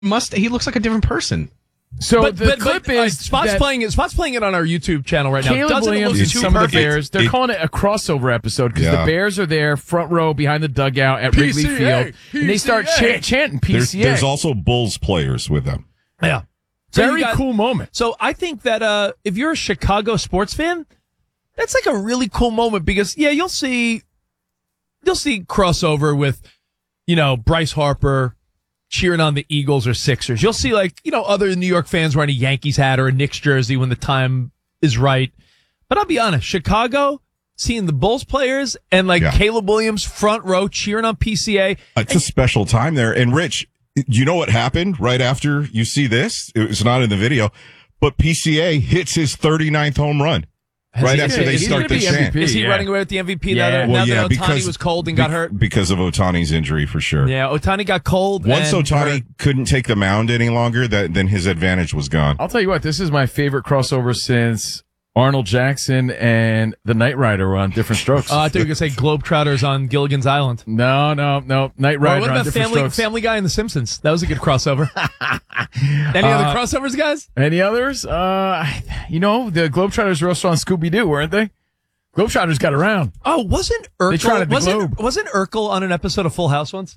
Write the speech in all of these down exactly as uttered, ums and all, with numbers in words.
must he looks like a different person. So but, the but, clip but, is uh, Spot's that playing it. Spot's playing it on our YouTube channel right now. Caleb Doesn't Williams it look and too some of the perfect? Bears. They're It- calling it a crossover episode because Yeah. the Bears are there, front row behind the dugout at Wrigley P C A, Field, and they start P C A. ch- chanting P There's, C A. there's also Bulls players with them. Yeah. So you Very got- cool moment. So I think that uh, if you're a Chicago sports fan, that's like a really cool moment because yeah, you'll see, you'll see crossover with, you know, Bryce Harper cheering on the Eagles or Sixers. You'll see like, you know, other New York fans wearing a Yankees hat or a Knicks jersey when the time is right. But I'll be honest, Chicago, seeing the Bulls players and like Yeah. Caleb Williams front row cheering on P C A. It's a special time there. And Rich, you know what happened right after you see this? It's not in the video, but P C A hits his thirty-ninth home run. Has right he- after they is he start gonna the be chant. M V P? Is he Yeah. running away with the M V P now Yeah. that, Well, now yeah, that Ohtani because was cold and got be- hurt? because of Otani's injury for sure. Yeah, Ohtani got cold. Once and Ohtani hurt. couldn't take the mound any longer, that then his advantage was gone. I'll tell you what, this is my favorite crossover since Arnold Jackson and the Knight Rider were on Different Strokes. Uh, I thought you were going to say Globetrotters on Gilligan's Island. no, no, no. Knight Well, Rider what on about Different Family Strokes. Family Guy and The Simpsons? That was a good crossover. Any other Uh, crossovers, guys? Any others? Uh, you know, the Globetrotters were also on Scooby-Doo, weren't they? Globetrotters got around. Oh, wasn't They tried Urkel at the wasn't, Globe. wasn't Urkel on an episode of Full House once?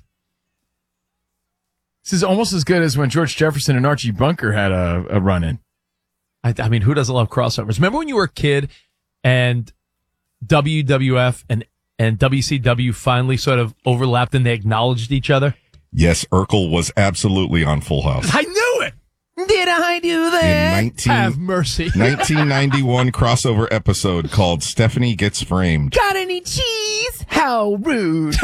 This is almost as good as when George Jefferson and Archie Bunker had a, a run-in. I, I mean, who doesn't love crossovers? Remember when you were a kid and W W F and and W C W finally sort of overlapped and they acknowledged each other? Yes, Urkel was absolutely on Full House. I knew it. Did I do that? In nineteen Have mercy. nineteen ninety-one crossover episode called Stephanie Gets Framed. Got any cheese? How rude.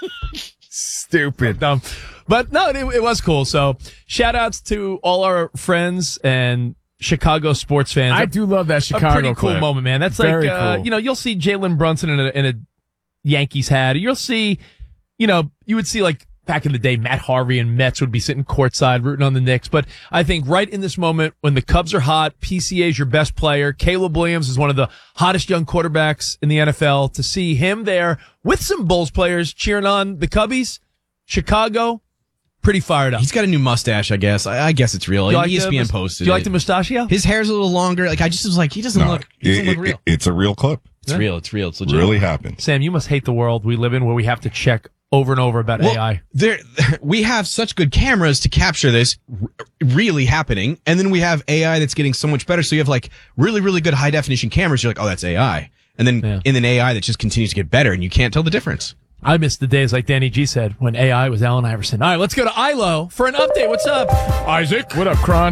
Stupid. Um, but no, it, it was cool. So shout outs to all our friends and Chicago sports fans. I do love that Chicago A pretty cool clip. moment, man. That's Very like, uh, cool. you know, you'll see Jalen Brunson in a, in a Yankees hat. You'll see, you know, you would see like back in the day, Matt Harvey and Mets would be sitting courtside rooting on the Knicks. But I think right in this moment when the Cubs are hot, P C A is your best player. Caleb Williams is one of the hottest young quarterbacks in the N F L. To see him there with some Bulls players cheering on the Cubbies, Chicago, pretty fired up. He's got a new mustache, I guess. I, I guess it's real. You like E S P N the, posted Do you like it. the mustachio? His hair's a little longer. Like I just was like, he doesn't No, look. He doesn't it- look real. it- it's a real clip. it's real. It's real. It's legit. Really happened. Sam, you must hate the world we live in where we have to check over and over about Well, A I. there, we have such good cameras to capture this r- really happening, and then we have A I that's getting so much better. So you have like really, really good high definition cameras. You're like, oh, that's A I, and then Yeah. and then A I that just continues to get better, and you can't tell the difference. I miss the days, like Danny G said, when A I was Allen Iverson. All right, let's go to I L O for an update. What's up, Isaac? What up, Kron?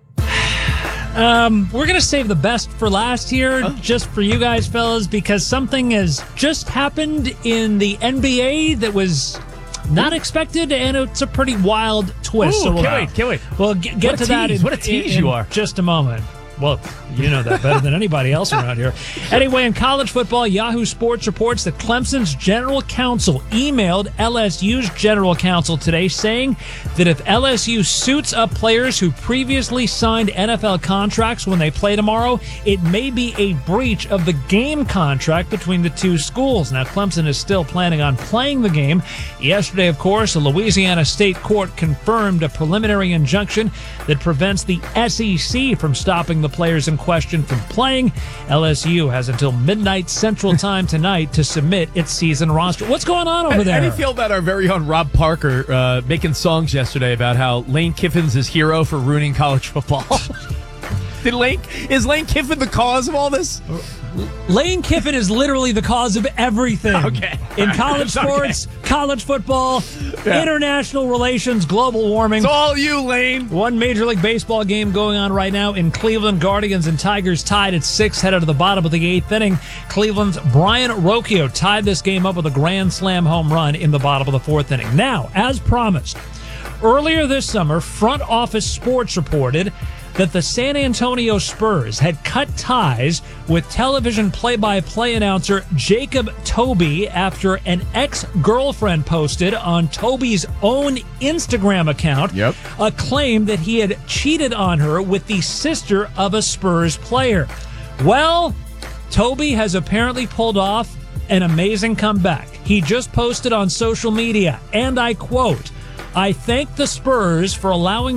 Um, we're gonna save the best for last here, just for you guys, fellas, because something has just happened in the N B A that was not expected, and it's a pretty wild twist. Ooh, so we'll, can't wait, can't wait. We'll get, get What a to that. tease, In, what a tease in- you in are. Just a moment. Well, you know that better than anybody else around here. Anyway, in college football, Yahoo Sports reports that Clemson's general counsel emailed L S U's general counsel today saying that if L S U suits up players who previously signed N F L contracts when they play tomorrow, it may be a breach of the game contract between the two schools. Now, Clemson is still planning on playing the game. Yesterday, of course, a Louisiana state court confirmed a preliminary injunction that prevents the S E C from stopping the players in question from playing. L S U has until midnight Central Time tonight to submit its season roster. What's going on over there? How do you feel about our very own Rob Parker uh, making songs yesterday about how Lane Kiffin's his hero for ruining college football? Did Lane is Lane Kiffin the cause of all this? Lane Kiffin is literally the cause of everything. Okay. In college sports, college football, Yeah. international relations, global warming. It's all you, Lane. One Major League Baseball game going on right now in Cleveland. Guardians and Tigers tied at six, headed to the bottom of the eighth inning. Cleveland's Brian Rocchio tied this game up with a grand slam home run in the bottom of the fourth inning. Now, as promised, earlier this summer, Front Office Sports reported that the San Antonio Spurs had cut ties with television play-by-play announcer Jacob Toby after an ex-girlfriend posted on Toby's own Instagram account Yep. a claim that he had cheated on her with the sister of a Spurs player. Well, Toby has apparently pulled off an amazing comeback. He just posted on social media, and I quote, I thank the Spurs for allowing